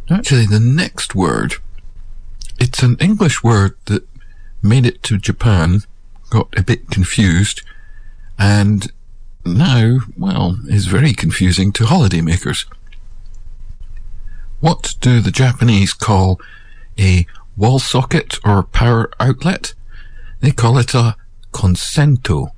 Actually, the next word, it's an English word that made it to Japan, got a bit confused, and now, well, is very confusing to holidaymakers. What do the Japanese call a wall socket or power outlet? They call it a consento.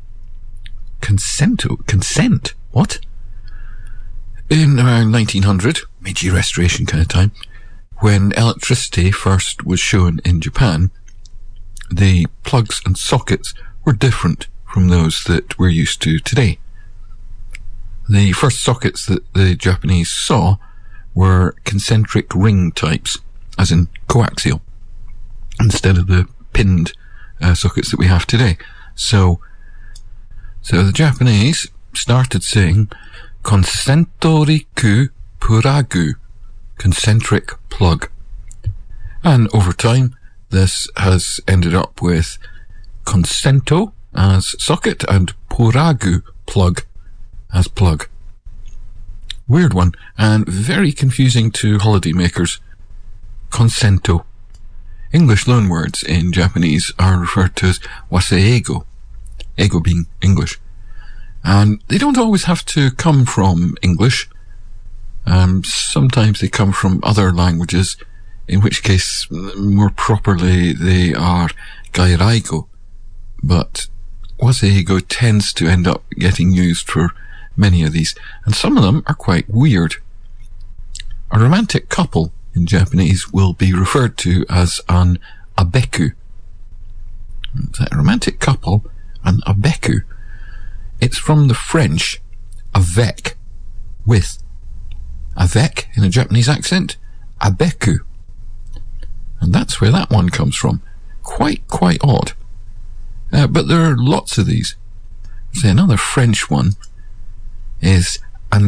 Consent? What? In around 1900, Meiji Restoration kind of time, when electricity first was shown in Japan, the plugs and sockets were different from those that we're used to today. The first sockets that the Japanese saw were concentric ring types, as in coaxial, instead of the pinned sockets that we have today. So the Japanese started saying concentoriku puragu, concentric plug. And over time, this has ended up with consento as socket and puragu, plug, as plug. Weird one, and very confusing to holidaymakers. Consento. English loanwords in Japanese are referred to as waseigo, ego being English. And they don't always have to come from English. Sometimes they come from other languages, in which case, more properly, they are gairaigo. But waseigo tends to end up getting used for many of these, and some of them are quite weird. A romantic couple in Japanese will be referred to as an abeku. A romantic couple, an abeku. It's from the French, avec, with. Avec, in a Japanese accent, abeku. And that's where that one comes from. Quite odd. But there are lots of these. Say another French one is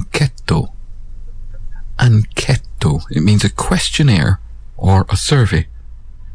enquête. Enquête. It means a questionnaire or a survey.